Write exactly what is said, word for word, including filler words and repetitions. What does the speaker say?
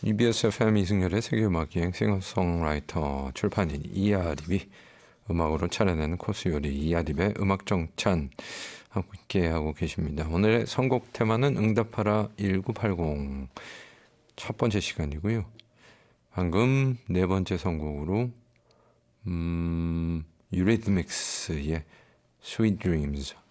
이비에스 에프엠 이승열의 세계음악여행 싱어송라이터 출판인 이하립이 음악으로 차려내는 코스 요리 이하립의 음악정찬 함께 하고 계십니다. 오늘의 선곡 테마는 응답하라 일구팔공 첫 번째 시간이고요. 방금 네 번째 선곡으로 음, 유리드믹스의 Sweet Dreams